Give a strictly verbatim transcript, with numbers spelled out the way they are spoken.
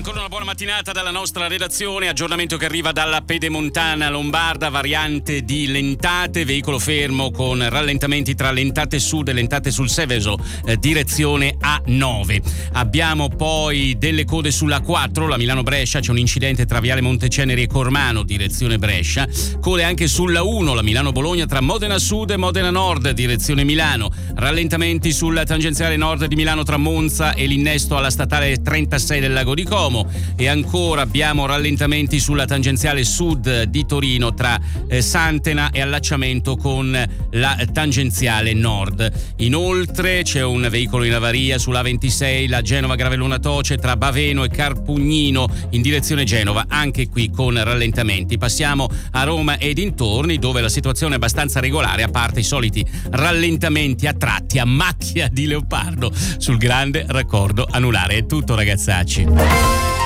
Ancora una buona mattinata dalla nostra redazione, aggiornamento che arriva dalla Pedemontana Lombarda, variante di Lentate, veicolo fermo con rallentamenti tra Lentate Sud e Lentate sul Seveso, eh, direzione A nove. Abbiamo poi delle code sulla quattro, la Milano-Brescia, c'è un incidente tra Viale Monteceneri e Cormano, direzione Brescia, code anche sulla uno, la Milano-Bologna tra Modena Sud e Modena Nord, direzione Milano, rallentamenti sulla tangenziale nord di Milano tra Monza e l'innesto alla statale trentasei del Lago di Como. E ancora abbiamo rallentamenti sulla tangenziale sud di Torino tra eh, Santena e allacciamento con la tangenziale nord. Inoltre c'è un veicolo in avaria sulla ventisei, la Genova Gravellona Toce tra Baveno e Carpugnino in direzione Genova, anche qui con rallentamenti. Passiamo a Roma e dintorni, dove la situazione è abbastanza regolare, a parte i soliti rallentamenti a tratti a macchia di leopardo sul grande raccordo anulare. È tutto, ragazzacci.